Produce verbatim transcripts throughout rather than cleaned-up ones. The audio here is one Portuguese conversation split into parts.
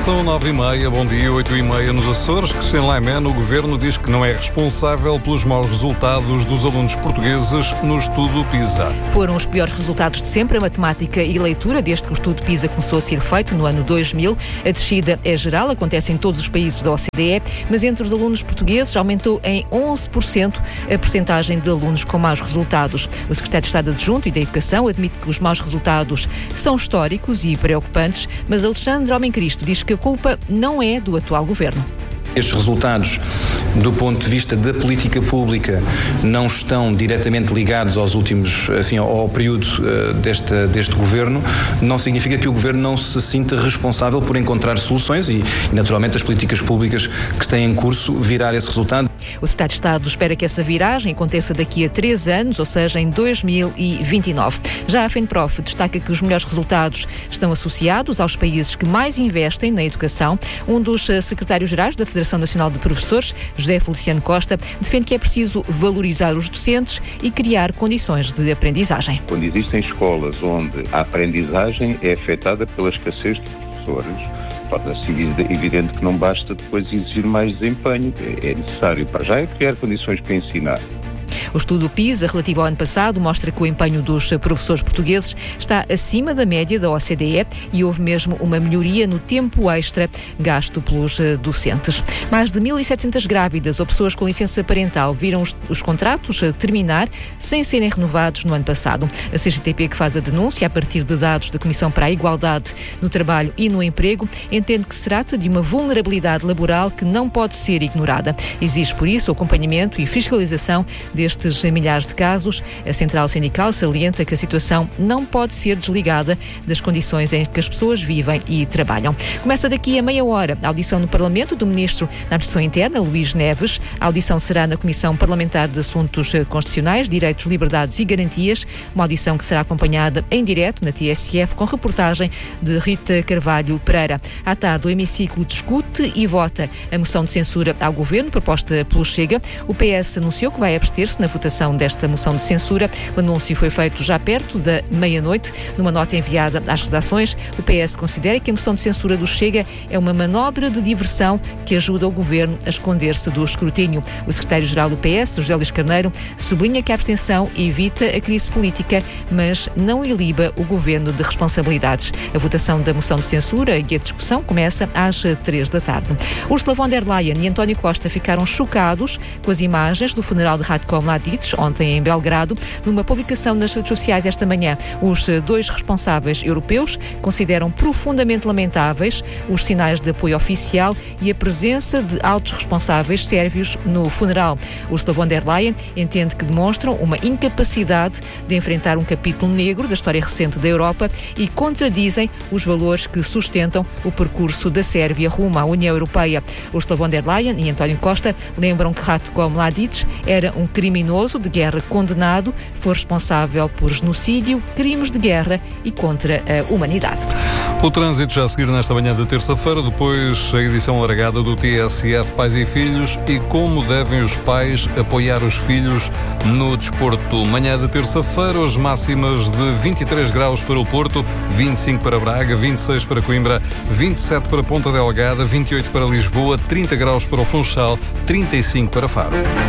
São nove e meia, bom dia, oito e meia nos Açores. Cristiano Laiman, o Governo diz que não é responsável pelos maus resultados dos alunos portugueses no estudo PISA. Foram os piores resultados de sempre, a matemática e leitura, desde que o estudo PISA começou a ser feito no ano dois mil. A descida é geral, acontece em todos os países da O C D E, mas entre os alunos portugueses aumentou em onze por cento a percentagem de alunos com maus resultados. O secretário de Estado Adjunto e da Educação admite que os maus resultados são históricos e preocupantes, mas Alexandre Homem Cristo diz que a culpa não é do atual governo. Estes resultados, do ponto de vista da política pública, não estão diretamente ligados aos últimos, assim, ao período uh, deste, deste governo. Não significa que o governo não se sinta responsável por encontrar soluções e, e, naturalmente, as políticas públicas que têm em curso virar esse resultado. O secretário de Estado espera que essa viragem aconteça daqui a três anos, ou seja, em dois mil e vinte e nove. Já a FENPROF destaca que os melhores resultados estão associados aos países que mais investem na educação. Um dos secretários-gerais da Federação Nacional de Professores, José Feliciano Costa, defende que é preciso valorizar os docentes e criar condições de aprendizagem. Quando existem escolas onde a aprendizagem é afetada pela escassez de professores, torna-se evidente que não basta depois exigir mais desempenho. É necessário, para já, é criar condições para ensinar. O estudo PISA, relativo ao ano passado, mostra que o empenho dos professores portugueses está acima da média da O C D E e houve mesmo uma melhoria no tempo extra gasto pelos docentes. Mais de mil e setecentas grávidas ou pessoas com licença parental viram os, os contratos terminar sem serem renovados no ano passado. A C G T P, que faz a denúncia a partir de dados da Comissão para a Igualdade no Trabalho e no Emprego, entende que se trata de uma vulnerabilidade laboral que não pode ser ignorada. Exige, por isso, o acompanhamento e fiscalização destes milhares de casos. A Central Sindical salienta que a situação não pode ser desligada das condições em que as pessoas vivem e trabalham. Começa daqui a meia hora a audição no Parlamento do Ministro da Administração Interna, Luís Neves. A audição será na Comissão Parlamentar de Assuntos Constitucionais, Direitos, Liberdades e Garantias, uma audição que será acompanhada em direto na T S F com reportagem de Rita Carvalho Pereira. À tarde, o hemiciclo discute e vota a moção de censura ao Governo proposta pelo Chega. O P S anunciou que vai abster-se na votação desta moção de censura. O anúncio foi feito já perto da meia-noite. Numa nota enviada às redações, o P S considera que a moção de censura do Chega é uma manobra de diversão que ajuda o Governo a esconder-se do escrutínio. O secretário-geral do P S, José Luís Carneiro, sublinha que a abstenção evita a crise política, mas não iliba o Governo de responsabilidades. A votação da moção de censura e a discussão começa às três da tarde. Ursula von der Leyen e António Costa ficaram chocados com as imagens do funeral de Ratko Mladic ontem em Belgrado. Numa publicação nas redes sociais esta manhã, os dois responsáveis europeus consideram profundamente lamentáveis os sinais de apoio oficial e a presença de altos responsáveis sérvios no funeral. Ursula von der Leyen entende que demonstram uma incapacidade de enfrentar um capítulo negro da história recente da Europa e contradizem os valores que sustentam o percurso da Sérvia rumo à União Europeia. Ursula von der Leyen e António Costa lembram que Ratko Mladic era um criminoso de guerra condenado, foi responsável por genocídio, crimes de guerra e contra a humanidade. O trânsito já a seguir nesta manhã de terça-feira, depois a edição alargada do T S F Pais e Filhos e como devem os pais apoiar os filhos no desporto. Manhã de terça-feira, hoje máximas de vinte e três graus para o Porto, vinte e cinco para Braga, vinte e seis para Coimbra, vinte e sete para Ponta Delgada, vinte e oito para Lisboa, trinta graus para o Funchal, trinta e cinco para Faro.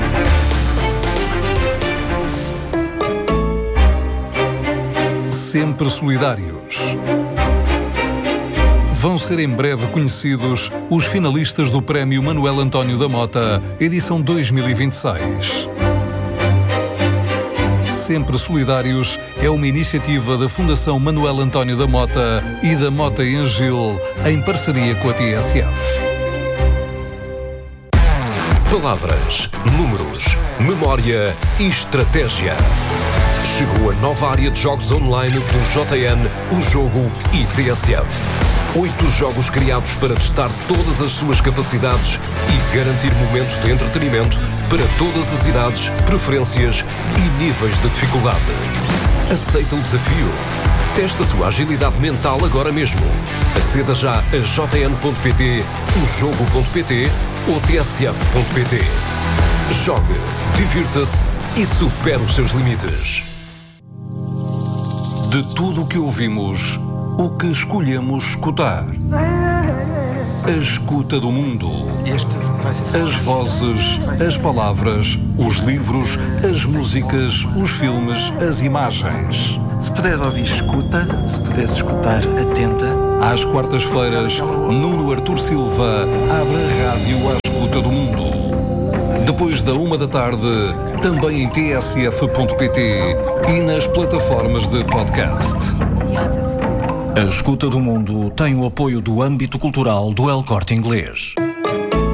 Sempre solidários. Vão ser em breve conhecidos os finalistas do Prémio Manuel António da Mota, edição dois mil e vinte e seis. Sempre Solidários é uma iniciativa da Fundação Manuel António da Mota e da Mota e Angil, em parceria com a T S F. Palavras, números, memória e estratégia. Chegou a nova área de jogos online do J N, o Jogo e T S F. Oito jogos criados para testar todas as suas capacidades e garantir momentos de entretenimento para todas as idades, preferências e níveis de dificuldade. Aceita o desafio? Teste a sua agilidade mental agora mesmo. Aceda já a j n ponto p t, o jogo ponto p t ou t s f ponto p t. Jogue, divirta-se e supere os seus limites. De tudo o que ouvimos, o que escolhemos escutar. A escuta do mundo. Este vai ser... As vozes, as palavras, os livros, as músicas, os filmes, as imagens. Se puderes ouvir, escuta. Se puderes escutar, atenta. Às quartas-feiras, Nuno Artur Silva abre a rádio à escuta do mundo. Depois da uma da tarde, também em t s f ponto p t e nas plataformas de podcast. A Escuta do Mundo tem o apoio do âmbito cultural do El Corte Inglês.